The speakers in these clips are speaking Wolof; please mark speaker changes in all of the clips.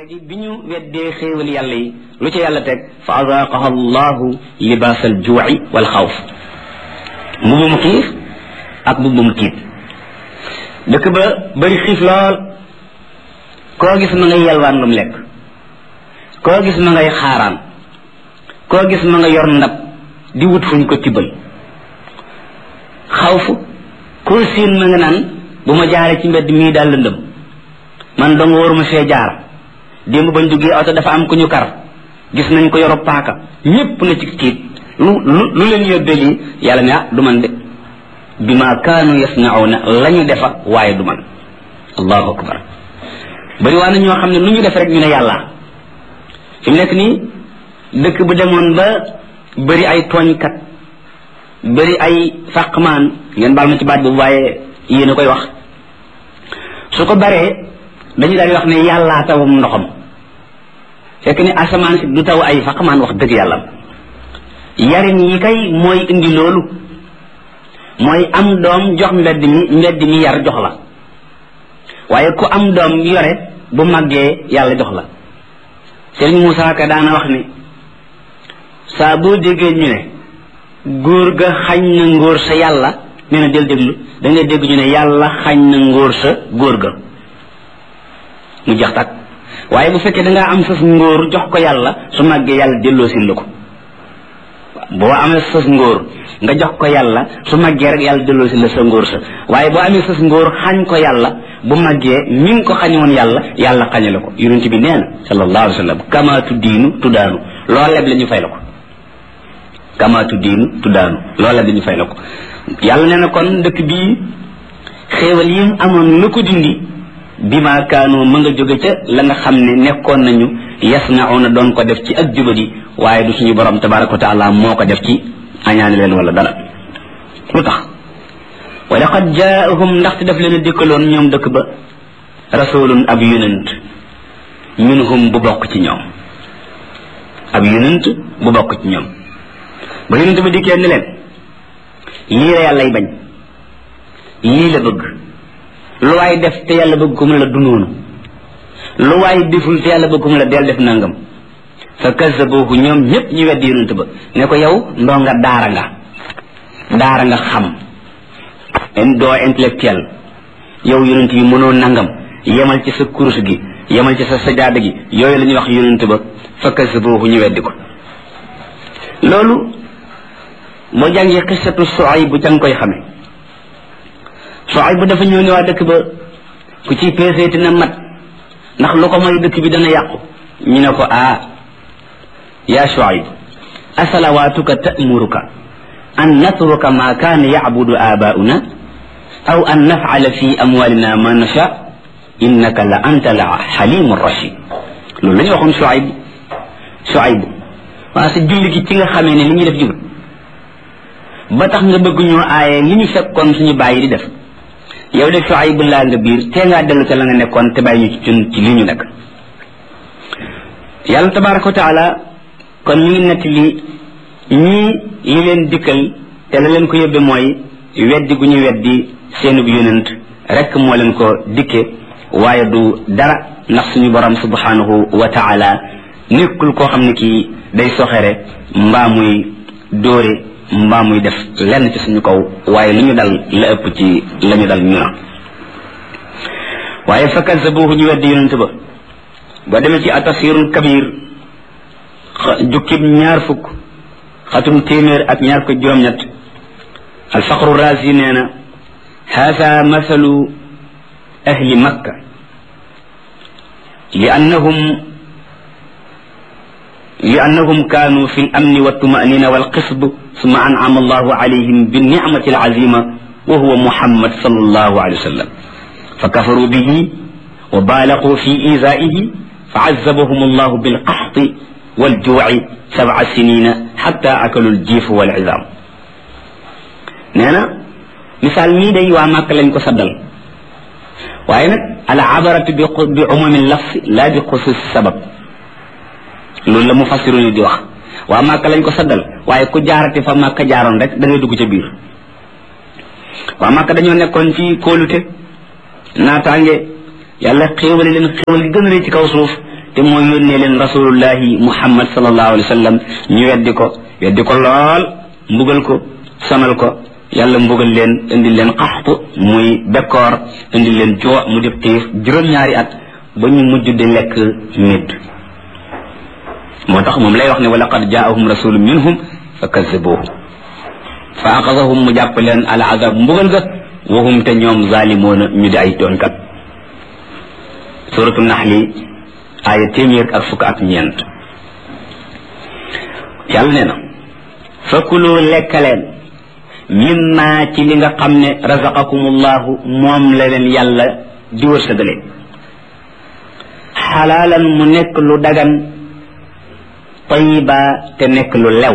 Speaker 1: léegi bi ñu weddee xéewal yàlla yi lu ci yàlla teg fa azaaqaha allahu libaas al juuci wal xawf mbubum xiif ak mbubum tiit dëkk ba bëri xiif lool koo gis ma ngay yalwaan lu mu lekk koo gis ma ngay xaaraan koo gis ma nga yor ndab di wut fuñ ko tibbal xawfu koo siin ma nga naan bu ma jaaree ci mbedd mii daal lëndëm man dong waruma fee jaar démb bañ duggee oto dafa am ku ñu kar gis nañ ko yoro paaka ñépp na ci tiit lu leen yóbbee lii yàlla ne du man de bi ma kaanu yasnauna la ñu defa waaye du man allahu akbar bari waa na ñoo xam ne lu ñu def rek ñu ne yàlla fi mu nekk nii dëkk bu demoon ba bari ay tooñkat bari ay fàqmaan ngeen baal ma ci baat boobu waaye yéen a koy wax su ko baree dañu daal di wax ne yàllaa tawam ndoxam fekk ni asamaan si du taw ay faqmaan wax dëgg yàlla yarin yi kay mooy indi loolu mooy am doom jox mbedd mi yar jox la waaye ku am doom yore bu màggee yàlla jox la Sëriñ Muusaa Ka daana wax ni saa boo déggee ñu ne góor ga xañ na ngóor sa yàlla nee na del déglu da ngay dégg ñu ne yàlla xañ na ngóor sa góor ga mu jeex tak waaye bu fekkee dangaa am sas ngóor jox ko yàlla su màggee yàlla delloo sin la ko boo amee sas ngóor nga jox ko yàlla su màggee rek yàlla delloo sin la sa ngóor sa waaye boo amee sas ngóor xañ ko yàlla bu màggee mi ngi ko xañoon yàlla xañe la ko yonent bi nee na sallallahu alayhi wa sallam kama tuddiinu tuddaanu loo leb la ñu fay la ko kama tuddiinu tuddaanu loo leb la ñu fay la ko yàlla nee na kon dëkk bii xéewal yi mu amoon lu ko dindi bima kaanu ma nga jóge ca la nga xam ne nekkoon nañu yasnauna doon ko def ci ak jubadi waaye du suñu borom tabaraka wa taala moo ko def ci añaani leen wala dara lu tax wa laqad jaahum ndaxte daf leen a dikkaloon ñoom dëkk ba rasulun ab yonent minhum bu bokk ci ñoom ab yonent bu bokk ci ñoom ba yonent ba dikkee ne leen lii la yàllay bañ lii la bëgg lu waay def te yàlla bëgg ko mu la du noonu lu waay deful te yàlla bëgg ko mu la del def nangam fa kazzabuhu ñoom ñépp ñu weddi yonent ba ne ko yow ndonga daara nga xam doo intellectuel yow yonent yi mënoo nangam yemal ci sa kurus gi yemal ci sa sajaada gi yooyu la ñuy wax yonent ba fa kazzabuhu ñu weddi ko loolu moo jàngee xissatu Suayb bu ca nga koy xame Suayb bu dafa ñëw ne waa dëkk ba ku ci peeseeti na mat ndax lu ko mooy dëkk bi dana yàqu ñu ne ko yaa Suayb asalawaatuka ta'muruka an natruka ma kaana ya'budu aabaa'una aw an naf'ala fi amwaalina ma nasha innaka la anta la xalimun rashid loolu la ñu waxoon Suayb waa sa julli gi ci nga xamee ne li ñuy def jubut ba tax nga bëgg ñoo aaye li ñu fekkoon suñu bàyyi di def yow de Suayb laa nga biir tee ngaa dellu ca la nga nekkoon te bàyyi ñu ci li ñu nekk yàlla tabaraka wa taala kon ñu ngi nett li ñii li leen dikkal te la leen ko yóbbe mooy weddi gu ñu weddi seenub yonent rek moo leen ko dikke waaye du dara ndax suñu borom subhanahu wa taala nekkul koo xam ne kii day soxere mbaa muy dóore mbaa muy def lenn ci suñu kaw waaye lu ñu dal la ëpp ci la ñu dal ñu na waaye fa kazzabuhu ñu weddi yonent ba boo demee ci atafsirul kabir jukkib ñaar fukk xatum téeméer ak ñaar ko juróom-ñett alfaqru razi nee na haada mathalu ahli makka لأنهم كانوا في الأمن والطمأنينة والقصب ثم أنعم الله عليهم بالنعمة العظيمة وهو محمد صلى الله عليه وسلم فكفروا به وبالغوا في إيذائه فعذبهم الله بالقحط والجوع 7 سنين حتى أكلوا الجيف والعظام نانا مثال مي داي وا مكة لنجو سدال واي نك العبرة بعموم اللفظ لا بخصوص السبب loolu la mu fassiru ni di wax waa Màkka lañ ko saddal waaye ku jaarati fa Màkka jaaroon rek da ngay dugg ca biir waa Màkka dañoo nekkoon ci kóolute naataange yàlla xéewale leen xéewal gi gën a rëy ci kaw suuf te moo yónnee leen rasulullahi muhammad sallallahu alayhi wa sallam ñu weddi ko lool mbugal ko sonal ko yàlla mbugal leen indi leen xaxtu muy bekkoor indi leen joo mu def xiif juróom-ñaari at ba ñu mujj di lekk médd moo tax moom lay wax ne wa laqad jaahum rasulun minhum fa kazabuhu fa axasahum mu jàpp leen al azab mbugal ga wahum te ñoom zalimoona ñu di ay tooñkat suratu naxli aaya 100 yàlla nee na fakulu lekk leen mimma ci li nga xam ne razaqakumullahu moom la leen yàlla di wërsëgale xalaalan mu nekk lu dagan tayiba te nekk lu lew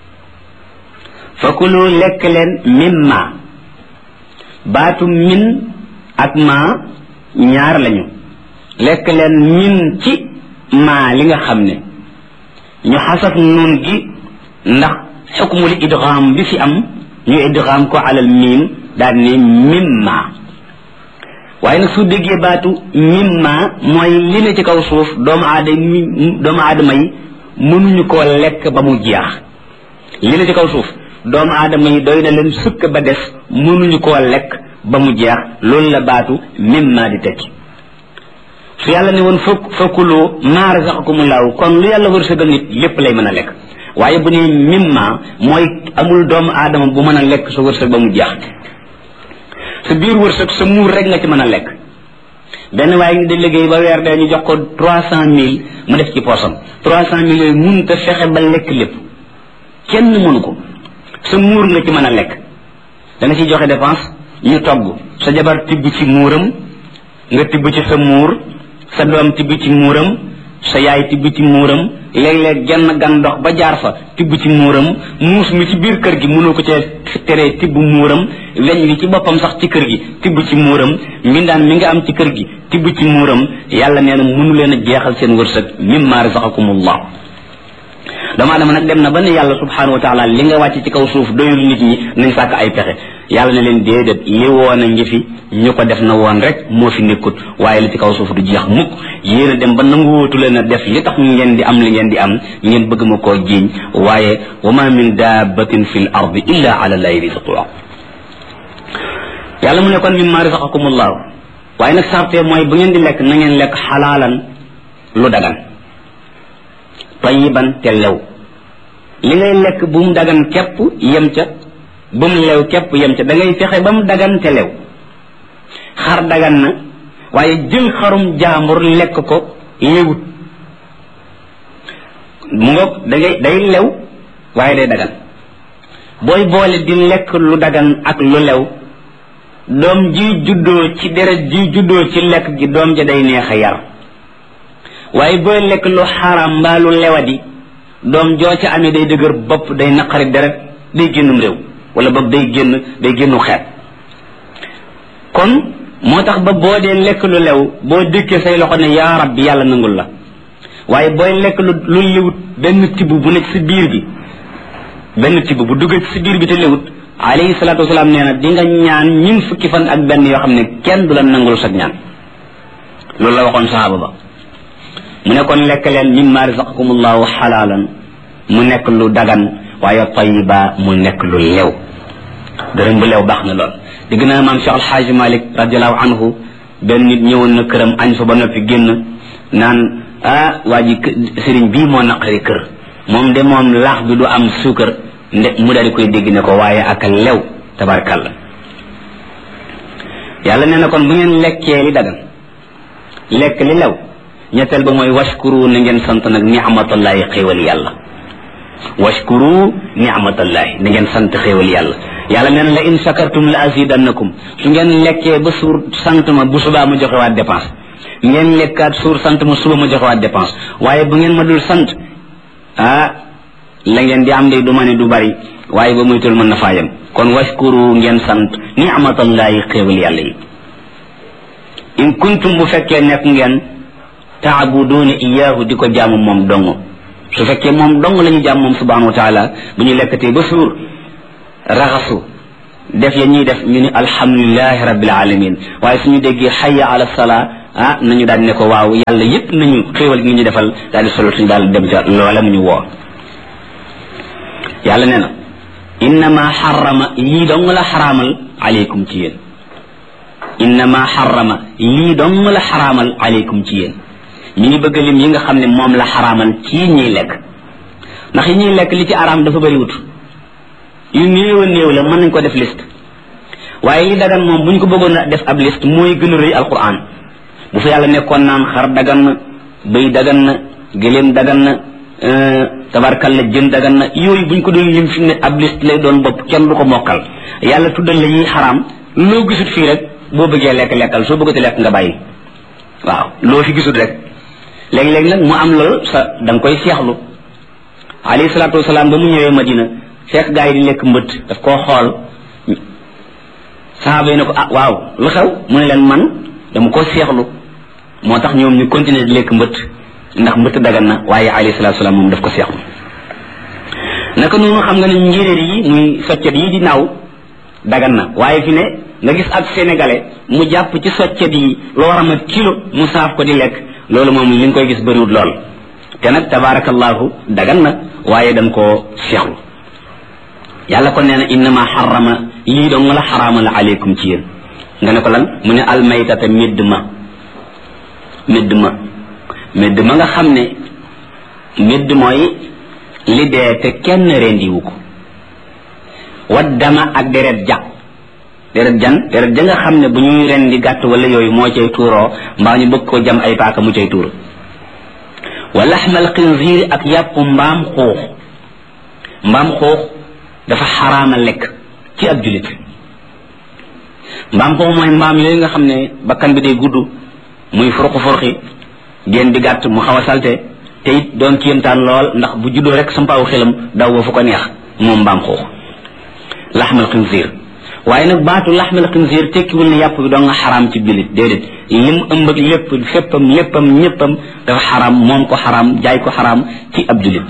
Speaker 1: fakulu lekk leen mimma baatu min ak ma ñaar lañu lekk leen min ci ma li nga xam ne ñu xasaf nun gi ndax xukmul idgham bi fi am ñu idgham ko alal miim daal ne mimma waaye nag su déggee baatu mimma mooy li ne ci kaw suuf doomu aadama yi mënuñu koo lekk ba mu jeex li ne ci kaw suuf doomu aadama yi doy na leen sukk ba des mënuñu koo lekk ba mu jeex loolu la baatu mimma di tekki su yàlla ne woon fakkuloo maa razaqakumullahu kon lu yàlla wërsëgal nit lépp lay mën a lekk waaye bu ne mimma mooy amul doomu aadama bu mën a lekk sa wërsëg ba mu jeex sa biir wërsëg sa muur rek nga ci mën a lekk benn waaye ngi di liggéey ba weer dee ñu jox ko 300,000 mu def ci poosam 300,000 yooyu mun te fexe ba lekk lépp kenn mënu ko sa muur nga ci mën a lekk da nga ciy joxe dépense ñu togg sa jabar tibb ci muuram nga tibb ci sa muur sa doom tibb ci muuram sa yaay tibb ci muuram léeg-léeg genn gan dox ba jaar fa tibb ci muuram muus mi ci biir kër gi mënoo ko cee teree tibb muuram weñ wi ci boppam sax ci kër gi tibb ci muuram mbindaan mi nga am ci kër gi tibb ci muuram yàlla nee na mënu leen a jeexal seen wërsëg mimma razaqakumullah doomu aadama nag dem na ba ne yàlla subhanahu wa taala li nga wàcc ci kaw suuf doyul nit ñi nañ sàkk ay pexe yàlla ne leen déedéet li woon a ngi fi ñu ko def na woon rek moo fi nekkut waaye li ci kaw suuf du jeex mukk yéen a dem ba nanguwootu leen a def li tax ngeen di am li ngeen di am ngeen bëgg ma koo jiiñ waaye wa ma min dabbatin fi l ardi illa ala llahi rizquha yàlla mu ne kon mimma razaqakumullahu waaye nag sarte mooy bu ngeen di lekk na ngeen lekk xalaalan lu dagan tayiban te lew li ngay lekk bu mu dagan képp yem ca bu mu lew képp yem ca da ngay fexe ba mu dagan te lew xar dagan na waaye jël xarum jaambur lekk ko lewut mu ngoog day lew waaye day dagan booy boole di lekk lu dagan ak lu lew doom ji juddoo ci deret ji juddoo ci lekk gi doom ja day neex a yar waaye booy lekk lu xaram mbaa lu lewadi doom joo ca amee day dëgër bopp day naqari deret day génnum réew wala boog day génnu xeet kon moo tax ba boo dee lekk lu lew boo dëkkee say loxo ne yaa rabbi yàlla nangul la waaye booy lekk lu lewut benn tibb bu nekk si biir bi benn tibb bu duggee si biir bi te lewut alayhi salaatu wasalaam nee na di nga ñaan ñun fukki fan ak benn yoo xam ne kenn du la nangul sag ñaan loolu la waxoon sahaaba ba mu ne kon lekk leen mimma razaqakumullahu xalaalan mu nekk lu dagan waaye tayiba mu nekk lu lew dërëm bu lew baax na lool digg naa maam Cheikh Alxaaji Malik radiallahu anhu benn nit ñëwoon na këram añ fa ba noppi génn naan waa ji sëriñ bii moo naqari kër moom de moom laax bi du am suukar mu daal di koy dégg ne ko waaye ak lew tabarkàlla yàlla nee na kon bu ngeen lekkee li dagan lekk li lew ñetteel ba mooy washkuru na ngeen sant nag ni'matallahi xéewal yàlla washkuru ni'matallahi na ngeen sant xéewal yàlla yàlla nee na la in shakartum la azidannakum su ngeen lekkee ba suur sant ma bu subaa ma joxewaat dépense ngeen lekkaat suur sant ma suba ma joxewaat dépense waaye bu ngeen ma dul sant la ngeen di am de du ma ne du bari waaye ba muytul mën na faa yem kon washkuru ngeen sant ni'matallahi xéewal yàlla yi in kuntum bu fekkee nekk ngeen taabuduuna iyaahu di ko jaamu moom dong su fekkee moom dong la ñu jaam moom subhanahu wa taala bu ñu lekkatee ba suur raxasu def ya ñuy def ñu ni alhamdulilahi rabbil alamin waaye suñu déggee xayya ala salaa nañu daal ne ko waaw yàlla yépp nañu xéewal gi ñu defal daal di solo suñu daal dem ca loola mu ñu woo yàlla nee na innama xarama lii dong la xaraamal aleykum ci yéen innama xarama lii dong la xaraamal aleykum ci yéen mi ngi bëgg lim yi nga xam ne moom la xaraamal ci ñuy lekk ndax yi ñuy lekk li ci araam dafa bëri wut yu néew a néew la mën nañ ko def liste waaye li dagan moom bu ñu ko bëggoon a def ab liste mooy gën a rëy alquran bu fa yàlla nekkoon naan xar dagan na bëy dagan na gëléem dagan na tabarkalla jën dagan na yooyu buñ ko doon lim fi ne ab liste lay doon bopp kenn du ko mokkal yàlla tuddal la yi xaraam loo gisut fii rek boo bëggee lekk lekkal soo bëggati lekk nga bàyyi waaw loo fi gisut rek léeg-léeg nag mu am loolu sa da nga koy seexlu alayhi salaatu wasalaam ba mu ñëwee Madina fekk gaa yi di lekk mbëtt daf koo xool sahaaba yi ne ko waaw lu xew mu ne leen man dama ko seexlu moo tax ñoom ñu continuer di lekk mbëtt ndax mbëtt dagan na waaye alayhi salaatu wasalaam moom daf ko seexlu naka noonu xam nga ne njéeréer yi muy soccet yi di naaw dagan na waaye fi ne nga gis ak sénégalais mu jàpp ci soccet yi lu war a mat kilo mu saaf ko di lekk loolu moom li nga koy gis bëriwul lool te nag tabarakallahu dagan na waaye dañ koo seexlu yàlla ko nee na innama xarama lii dong la xaraamal aleykum ci yéen nga ne ko lan mu ne almaytata médd ma nga xam ne médd mooy li dee te kenn rendiwu ko waddama ak deret ja nga xam ne bu ñuy rendi gàtt wala yooyu moo cay tuuroo mbaa ñu bëgg ko jam ay paaka mu cay tuur wa laxmal xinziir ak yàpp mbaam xuux dafa xaraama lekk ci ab julit mbaam xuux mooy mbaam yooyu nga xam ne bakkan bi day gudd muy furqi génn di gàtt mu xaw a salte te it doon kéemtaan lool ndax bu juddoo rek sampaawu xelam daw ba fu ko neex moom mbaam xuux laxmal xinziir waaye nag baatu laxmal xinziir tekkiwul ne yàpp bi doo nga xaraam ci julit déedéet lim ëmb ak lépp féppam ñéppam dafa xaraam moom ko xaraam jaay ko xaraam ci ab julit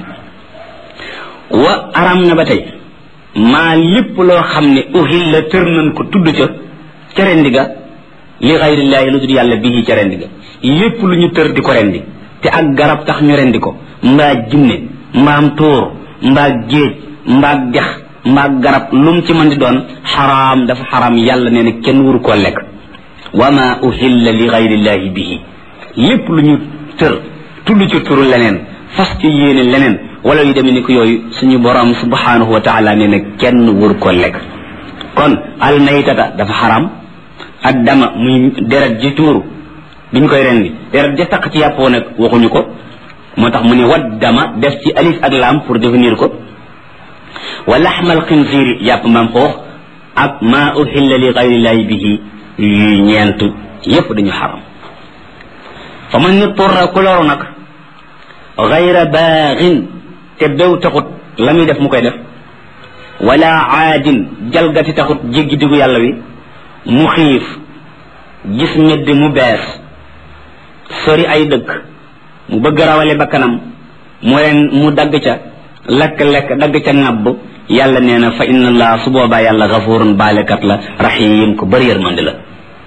Speaker 1: wa araam na ba tey maa lépp loo xam ne uhil la tër nañ ko tudd ca rendi ga li xayrillaahi lu dul yàlla bii ca rendi ga lépp lu ñu tër di ko rendi te ak garab tax ñu rendi ko mbaa jinne mbaam tóor mbaa géej mbaa dex mbaa garab lu mu ci mën di doon xaraam dafa xaraam yàlla nee na kenn waru koo lekk wa ma uhilla li xayrillaahi bihi lépp lu ñu tër tudd ci turu leneen fas ci yéene leneen wala yu demee ni ko yooyu suñu borom subhanahu wa taala nee na kenn waru koo lekk kon almaytata dafa xaraam ak dama muy deret ji tuuru biñ koy rendi deret ja taq ci yàppoo nag waxuñu ko moo tax mu ne wat dama def ci alif ak laam pour définir ko wa laxmal xinziiri yàpp mbaam xoox ak maa uhilla li gayrillahi bihi yuy ñeent yépp dañu xaram fa man ni turra ku loru nag gayra baaxin te bew taxut la muy def mu koy def wala aadin jalgati taxut jéggi diggu yàlla wi mu xiif gis medd mu bees sori ay dëkk mu bëgg rawale bakkanam mu dagg ca lekk dagg ca ŋàbb yàlla nee na fa inna allah su boobaa yàlla gafurun baalekat la rahim ku bëri yërmande la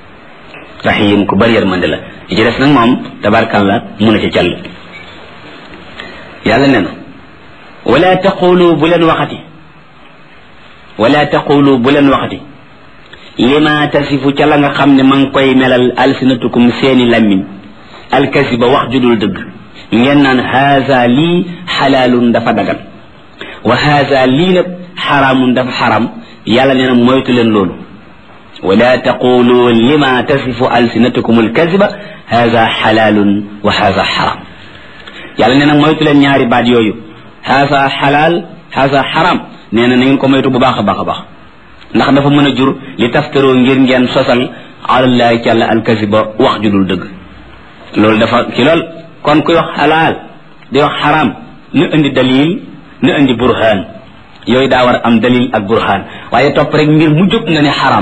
Speaker 1: yi ci des nag moom tabarkalla mun a ci call yàlla nee na wala taqulu bu leen waxati lima tasifu ca la nga xam ne ma ngi koy melal alsinatukum seeni lammiñ alkasiba wax judul dëgg ngeen naan haza lii xalaalun dafa dagan wa haza lii nag xaraamun dafa xaram yàlla nee na moytu leen loolu wala taqulu lima tasifu alsinatukum alkasiba haza xalaalun wa haza xaram yàlla nee na moytu leen ñaari baat yooyu haza xalaal haza xaram nee na ngeen ko moytu bu baax a baax a baax ndax dafa mën a jur li taftaroo ngir ngeen sosal alallahi ci yàlla alkasiba wax judul dëgg loolu dafa ci lool kon kuy wax xalaal di wax xaraam na indi dalil na indi burhaan yooyu daa war a am dalil ak burhaan waaye topp rek mbir mu jóg nga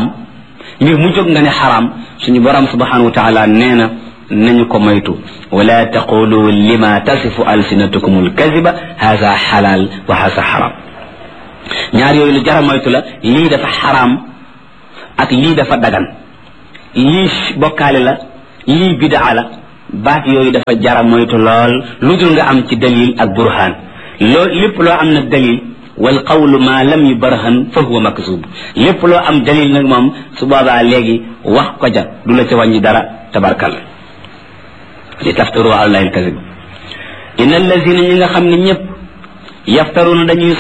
Speaker 1: ne xaraam suñu borom subhanahu wa taala nee na nañu ko moytu wala taqulu lima tasifu alsinatukum alkaziba haza xalaal wa haza xaraam ñaar yooyu lu jara moytu la lii dafa xaraam ak lii dafa dagan lii bokkaale la lii bidaa la baat yooyu dafa jara moytu lool lu dul nga am ci dalil ak burhaan lépp loo am nag dalil wal qawlu ma lam yubarhan fa huwa makzub lépp loo am dalil nag moom su boobaa léegi wax ko ja du la ca wàññi dara tabarkal li taftaru ala allahi alkazib inna allazina ñi nga xam ne ñëpp yaftaruna dañuy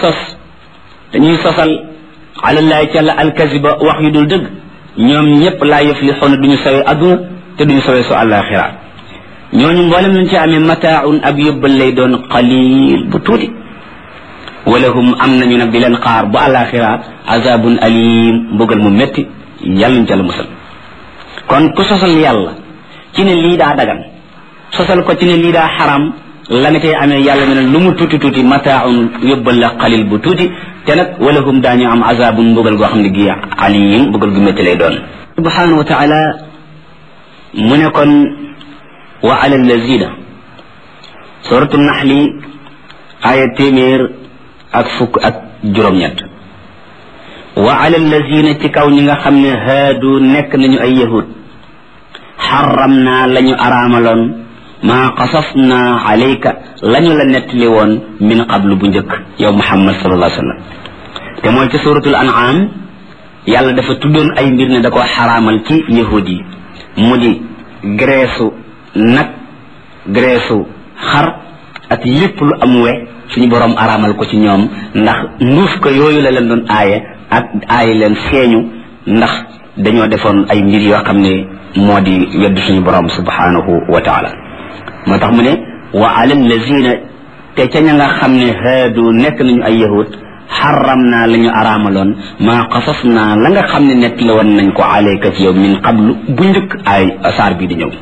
Speaker 1: sosal ala allahi ci àlla alkaziba wax yu dul dëgg ñoom ñëpp laa yuflixuuna duñu sawee adduna te duñu sawee su àllaaxira ñooñu mboolem lañ ci amee mataaun ab yóbbal lay doon qalil bu tuuti walahum am nañu nag di leen xaar bu àllaaxira azabun alim mbugal mu métti yàlla ñu ca la musal kon ku sosal yàlla ci ne lii daa dagan sosal ko ci ne lii daa xaram la nga cay amee yàlla ne lu mu tuuti tuuti mataaun yóbbal la qalil bu tuuti te nag walahum daañu am azabun mbugal goo xam ne gi alim mbugal gu métti lay doon subhanahu wa taala mu ne kon wa ala allazina suratu naxli aya téeméer ak fukk ak juróom-ñett wa ala allazina ci kaw ñi nga xam ne haadu nekk nañu ay yahud xaram naa la ñu araamaloon maa qasas naa alayka la ñu la nettali woon min qablu bu njëkk yow muhammad sallallahu alayhi wa sallam te mooy ci suratul an'am yàlla dafa tuddoon ay mbir ne da ko xaraamal ci yahud yi mu di graisse nag graisse xar ak lépp lu am we suñu borom araamal ko ci ñoom ndax nduuf ko yooyu la leen doon aaye ak aaye leen feeñu ndax dañoo defoon ay mbir yoo xam ne moo di wedd suñu borom subhanahu wa taala moo tax mu ne wa ala allazina te ca ña nga xam ne haadu nekk nañu ay yahud xaram naa la ñu araamaloon maa qasas naa la nga xam ne nett la woon nañ ko alayka ci yow min qablu bu njëkk ay saar bi di ñëw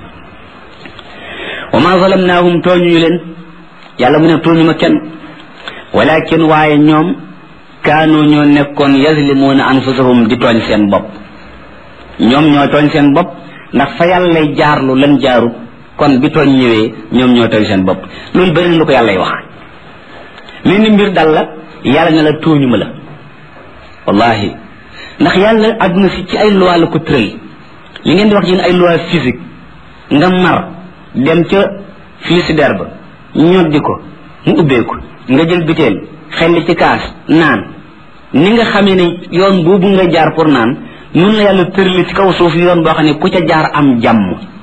Speaker 1: wa ma zalamnaahum tooñuñu leen yàlla mu ne tooñu ma kenn walakin waaye ñoom kaanu ñoo nekkoon yazlimuuna anfusahum di tooñ seen bopp ñoom ñoo tooñ seen bopp ndax fa yàlla lay jaarlu lan jaaru kon bi tooñ ñëwee ñoom ñoo tooñ seen bopp loolu bëri na lu ko yàlla lay wax mel ni mbir dal la yàlla ne la tooñu ma la wallahi ndax yàlla àdduna si ci ay loi la ko tëral li ngeen di wax yéen ay loi physique nga mar dem ca frigidaire ba ñoddi ko mu ubbeeku nga jël biteel xelli ci kaas naan ni nga xamee ne yoon boobu nga jaar pour naan noonu la yàlla tërali ci kaw suuf yoon boo xam ne ku ca jaar am jàmm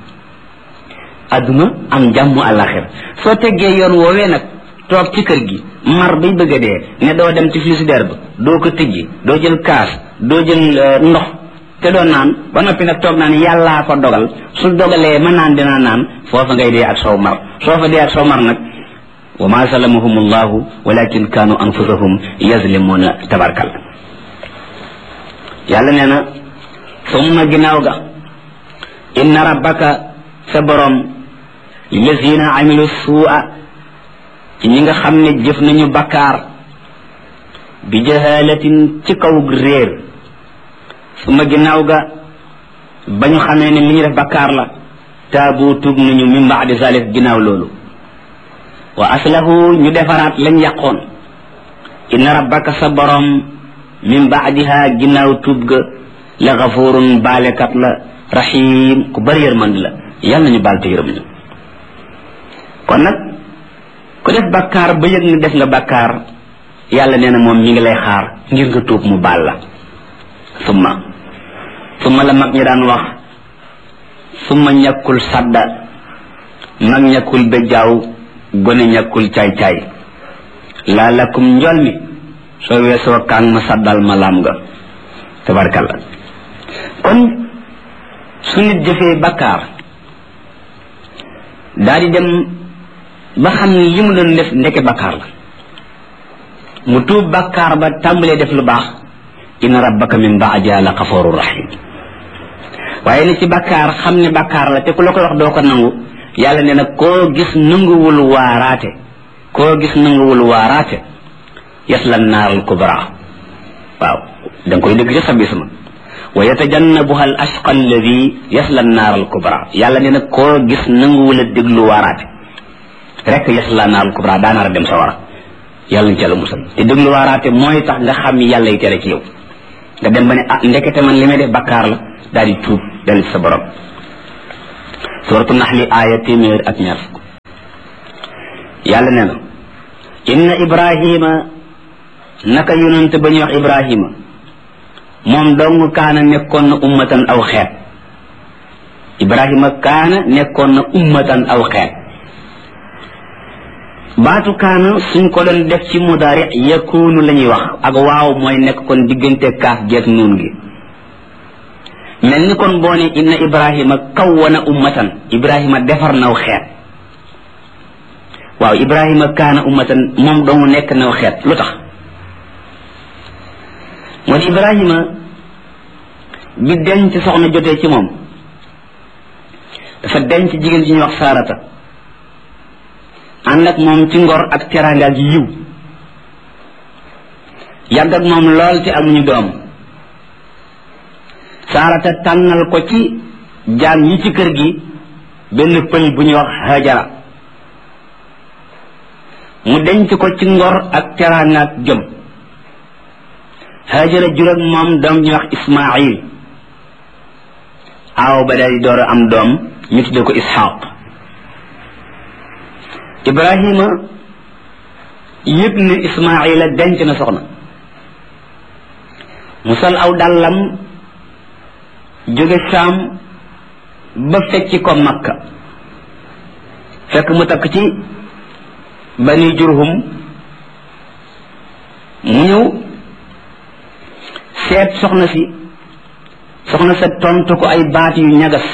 Speaker 1: adduna am jàmm àllaxira soo teggee yoon woowee nag toog ci kër gi mar bay bëgg a dee ne doo dem ci frigidaire ba doo ko tëjji doo jël kaas doo jël ndox te doo naan ba noppi nag toog naan yàllaa ko dogal su dogalee ma naan dinaa naan foofa ngay dee ak sow mar soo fa dee ak sow mar nag wa ma zalamahum allahu walakin kaanu anfusahum yazlimuuna tabarkal yàlla nee na summa ginnaaw ga inna rabbaka sa borom lillazina amilu suu'a ci ñi nga xam ne jëf nañu bakkaar bi jahalatin ci kaw réer summa ginnaaw ga ba ñu xamee ne li ñu def bakkaar la taabu tuub nañu min baadi zalik ginnaaw loolu wa aslahu ñu defaraat lañ yàqoon inna rabbaka sa borom min baadiha ginnaaw tuub ga la gafurun baalekat la rahim ku bari yërmande la yàlla nañu baal te yërëm ñu kon nag ku def bakkaar ba yëg ni def nga bakkaar yàlla nee na moom mi ngi lay xaar ngir nga tuub mu baal la summa la mag ñi daan wax summa ñàkkul sadda mag ñàkkul bejjaaw gone ñàkkul caay-caay laa lakum njol mi soo weesoo kaan ma saddal ma laam nga tabarkalla kon su nit jëfee bakkaar daa di dem ba xam ne li mu doon def ndeke bakkaar la mu tuub bakkaar ba tàmbalee def lu baax inna rabbaka min baadiha la xaforu rahim waaye ni ci bakkaar xam ne bakkaar la te ku la ko wax doo ko nangu yàlla nee na koo gis nanguwul waaraate yasla naaral kubra waaw da nga koy dëgg ca sabis ma wa yatajannabuha al ashqa alladi yasla naaral kubra yàlla nee na koo gis nanguwul a déglu waaraate rek yasla naaral kubra daanaara dem sa wara yàlla ñu ca la musal te déglu waaraate mooy tax nga xam yàlla yi tere ci yow nga dem ba ne ndekete man li may def bakkaar la daal di tuub dellu ci sa borom suratu naxli aaya téeméer ak ñaar fukk yàlla nee na inna ibrahima naka yonent ba ñuy wax ibrahima moom dong kaana nekkoon na ummatan aw xeet ibrahima kaana nekkoon na ummatan aw xeet baatu kaana suñ ko doon def ci mudaari yakunu la ñuy wax ak waaw mooy nekk kon diggante kaaf geeg nuun gi mel ni kon boo ne inna ibrahima kawwana ummatan ibrahima defar naw xeet waaw ibrahima kaana ummatan moom dong nekk naw xeet lu tax moo di ibrahima bi denc soxna jotee ci moom dafa denc jigéen ji ñuy wax saarata ànd ak moom ci ngor ak teraanga ak yiw yàgg ak moom lool te amuñu doom saarata tànnal ko ci jaam yi ci kër gi benn pël bu ñuy wax hajara mu denc ko ci ngor ak teraanga ak jom hajara jur ak moom doom ñuy wax ismail aaw ba daal di door a am doom ñu tudde ko ishaq ibrahima yëg ne ismaila denc na soxna mu sol aw dàllam jóge saam ba fecci ko makka fekk mu takk ci bani jurhum mu ñëw seet soxna sa tontu ko ay baat yu ñagas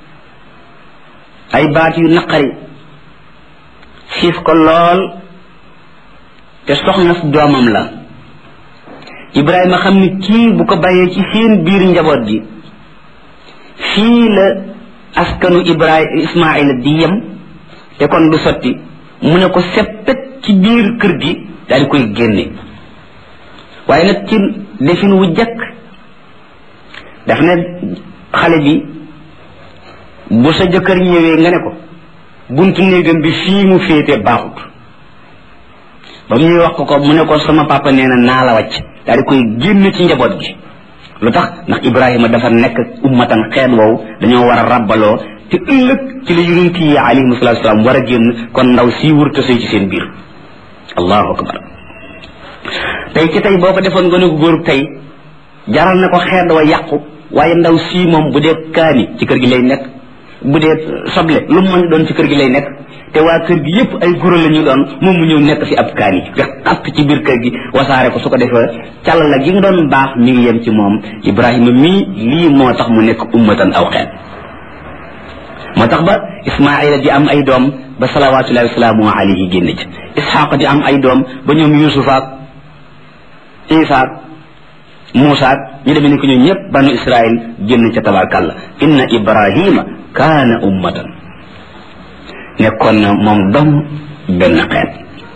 Speaker 1: ay baat yu naqari xiif ko lool te soxna doomam la ibrahima xam ni kii bu ko bàyyee ci seen biir njaboot gi fii la askanu ismaila di yem te kon du sotti mu ne ko seppet ci biir kër gi daal di koy génne waaye nag ci defin wu jëkk daf ne xale bi bu sa jëkkër ñëwee nga ne ko buntu néegam bi fii mu féete baaxut ba mu ñuy wax ko mu ne ko sama papa nee na naa la wàcc daal di koy génn ci njaboot gi lu tax ndax ibrahima dafa nekk ummatan xeet woowu dañoo war a rabbaloo te ëllëg ci la yonent yi alayhimu salaatu salaam war a génn kon ndaw sii wurta sëy ci seen biir allahu akbar tey ci tey boo ko defoon gone gu góor tey jaral na ko xeet wa yàqu waaye ndaw sii moom bu dee kaani ci kër gi lay nekk bu dee soble lu mu mën doon ci kër gi lay nekk te waa kër gi yépp ay guro la ñu doon moom mu ñëw nekk fi ab kaani nga xatt ci biir kër gi wasaare ko su ko defee càll la gi nga doon baax mi ngi yem ci moom ibrahima mii lii moo tax mu nekk ummatan aw xeet moo tax ba ismaila di am ay doom ba salawatullahi wasalaamu alayhi génn ci isxaqa di am ay doom ba ñoom yusufaak isaak muusaak ñu demee ni ko ñoom ñëpp banu israil génn ca tabarkàlla inna ibrahima kaana ummatan nekkoon na moom dong benn xeet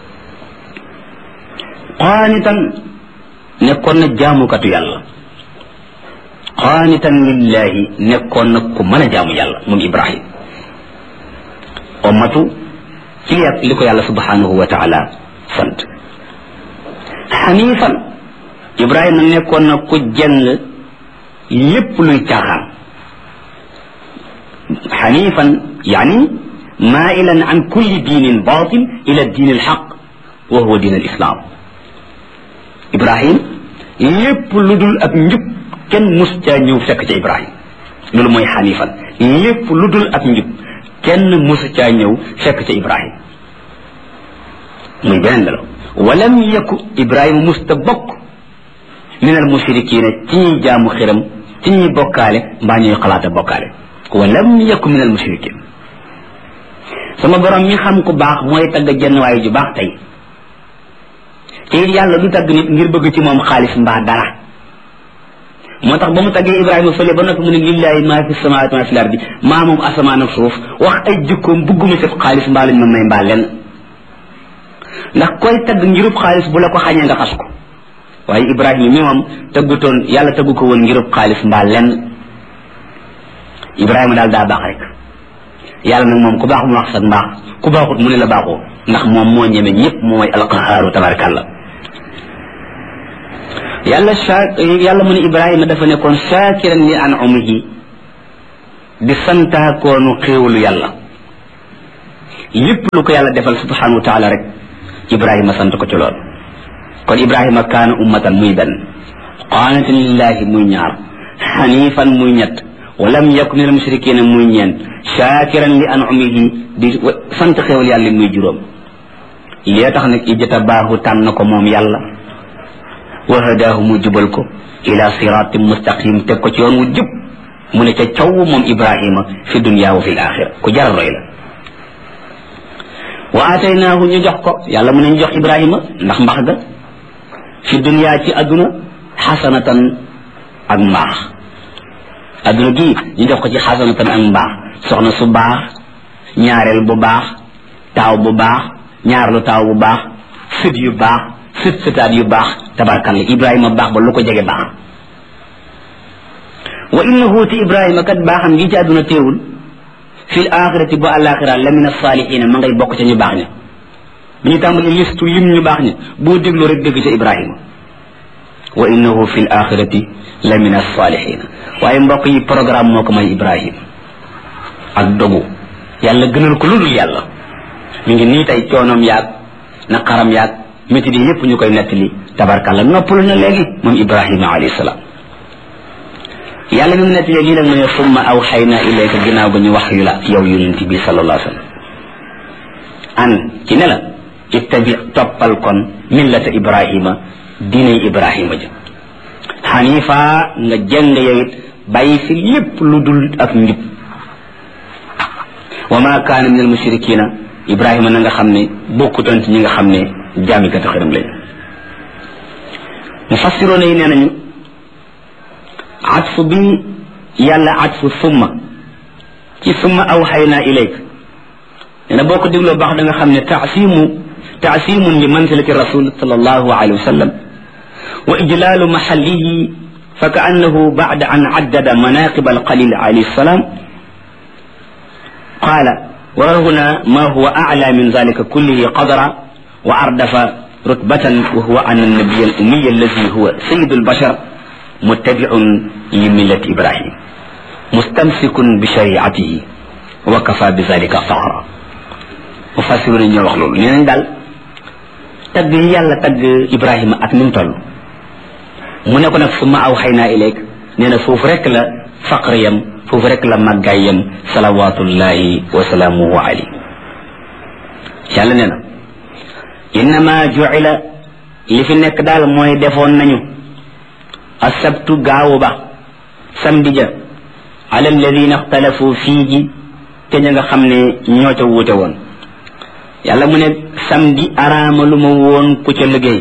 Speaker 1: qaanitan nekkoon na jaamukatu yàlla qaanitan lillahi nekkoon na ku mën a jaamu yàlla moom ibrahim ummatu ci li ko yàlla subhanahu wa taala sant xanifan ibrahima nekkoon na ku jeng lépp luy caaxaan xanifan yani mailan an kulli diinin batil ila diin alxaq wa huwa diin alislam ibrahim lépp lu dul ak njub kenn mus caa ñëw fekk ca ibrahim loolu mooy xanifan lépp lu dul ak njub kenn mus caa ñëw fekk ca ibrahim muy beneen melo walam yaku ibrahima musta bokk min al mushrikina ci ñuy jaamu xiram ci ñuy bokkaale mbaa ñuy xalaata bokkaale walam yaku min al mushrikin sama borom mi xam ku baax mooy tagg jenn waaye ju baax tey te it yàlla du tagg nit ngir bëgg ci moom xaalis mbaa dara moo tax ba mu taggee ibrahima fële ba noppi mu ne lillahi maa fi samawaati maa fi lardi maa moom asamaan ak suuf wax ay jikkoom bugguma ci xaalis mbaa lañ ma may mbaa lenn ndax koy tagg ngirub xaalis bu la ko xañee nga xas ko waaye ibrahima mi moom taggutoon yàlla taggu ko woon ngirub xaalis mbaa lenn ibrahima daal daa baax rek yàlla nag moom ku baax mu wax sax mbaax ku baaxut mu ne la baaxoo ndax moom moo ñeme ñëpp mooy alqahaaru tabarakallah yàlla mu ne ibrahima dafa nekkoon shaakiran li an'umihi di santaakoonu xéewalu yàlla lépp lu ko yàlla defal subhanahu wa taala rek ibrahima sant ko ci lool kon ibrahima kaana ummatan muy benn qaanitan lillahi muy ñaar xanifan muy ñett walam yakun minal mushrikina muy ñeent shakiran li an'umihi di sant xéewal yàlla muy juróom lii tax nag ijtabaahu tànn ko moom yàlla wa hadaahu mu jubal ko ila siratin mustaqim teg ko ci yoon wu jub mu ne ca caw moom ibrahima fi dunya wa fil axira ku jar roy la wa ataynaahu ñu jox ko yàlla mu ne ñu jox ibrahima ndax mbax ga fi dunya ci adduna xasanatan ak mbaax adduna gii ñu jox ko ci xasanatan ak mbaax soxna su baax ñaareel bu baax taaw bu baax ñaarlu taaw bu baax sët yu baax sëtaat yu baax tabarkalla ibrahima baax ba lu ko jege baax wa innahu ti ibrahima kat baaxam gi ci àdduna teewul fil axirati bu àlaxira la min asaalihina ma ngay bokk ca ñu baax ña bi ñu tàmbali listu lim ñu baax ña boo déglu rek dégg ca ibrahima wa innahu fil axirati la min asaalihina waaye mbokk yi programme moo ko may ibrahima ak dogu yàlla gënal ko lu dul yàlla mi ngi nii tey coonoom yaag naqaram yaag métti di yépp ñu koy nettali tabarkalla noppalu na léegi moom ibrahima alayhi salaam yàlla mi mu nettalee lii nag mu ne summa awxayna ilayka ginnaaw ba ñu wax yu la yow yonent bi sallallahu alayhi wa sallam an ci ne la ittabi toppal kon millata ibrahima diiney ibrahima ja xanifa nga jëng yow it bàyyi fi lépp lu dul ak njub wa ma kaana min al mushrikina ibrahima na nga xam ne bokkutoon ci ñi nga xam ne jaamikatu xëram lañ mufassiroona yi nee nañu atfu bi yàlla atfu summa ci summa awxayna ilayk nee na boo ko dégloo baax da nga xam ne taasimun li manzilati rasul sallallahu alayhi wa sallam wa ijlaalu maxallihi fa ka annahu bacda an caddada manaqib alqalil alayhi salaam qaala wa huna ma huwa aclaa min dalika kullihi qadra wa ardafa rutbatan wa huwa an annabiy alummiy alladi huwa sayid albashar muttabiun li millati ibrahim mustamsikun bi shariatihi wa kafa bi dalika faxra mufassiru ne ñoo wax loolu nee nañ daal tagg yi yàlla tagg ibrahima ak ni mu toll mu ne ko nag summa awxaynaa ilayk nee na foofu rek la faqr yam foofu rek la màggaay yam salawatullahi wa salaamuhu alayhi yàlla nee na innama ju'ila li fi nekk daal mooy defoon nañu asabtu gaawu ba samedi ja ala alladina ixtalafu fiihi te ña nga xam ne ñoo ca wuute woon yàlla mu ne samedi araamalu ma woon ku ca liggéey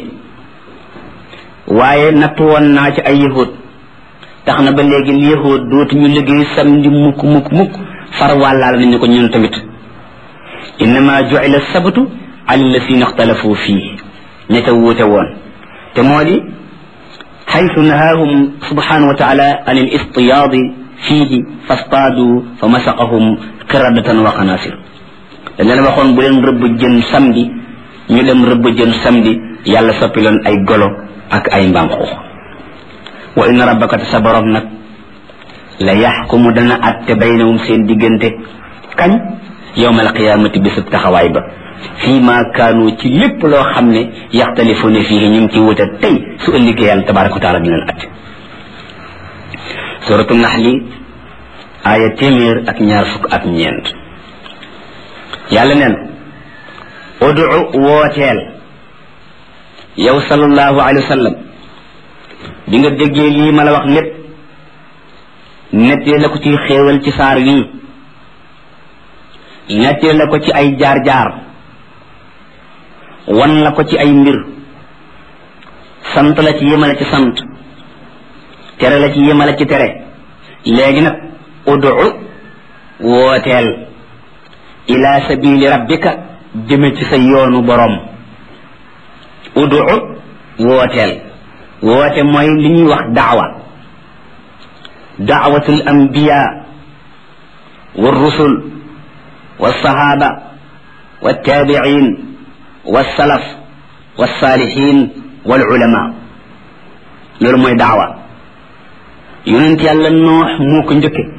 Speaker 1: waaye natt woon naa ci ay yahud tax na ba léegi yahud dootuñu liggéey samedi mukk far wàllaal nañu ko ñun tamit innama ju'ila sabtu ala alladina ixtalafu fiihi ña ca wuute woon te moo di حيث نهاهم سبحانه وتعالى عن الاصطياد فيه فاصطادوا فمسقهم قردة وخنازير dañ waxoon bu leen rëbb jën samedi ñu dem rëbb jën samedi yàlla soppi leen ay golo ak ay mbaam xuux wa inna rabbaka sa borom nag la yaxkumu dana atte baynahum seen diggante kañ yawmal qiyaamati bisub taxawaay ba fii ma kaanu ci lépp loo xam ne yaxtalifuuna fii ñu ngi ci wuute tey su ëllëgee yàlla tabaraka wa taala dina leen atte suratu naxli aaya 129 yàlla neen udu wooteel yow sallallahu alayhi wa sallam bi nga déggee lii ma la wax lépp nettee la ko ci xéewal ci saar wii nettee la ko ci ay jaar-jaar wan la ko ci ay mbir sant la ci yemale ci sant tere la ci yemale ci tere léegi nag udu wooteel ila sabili rabbika jëme ci sa yoonu borom udu wooteel woote mooy li ñuy wax daawatul anbiya war rusul والصحابة والتابعين والسلف والصالحين والعلماء loolu mooy daawa yonent yàlla noox moo ko njëkke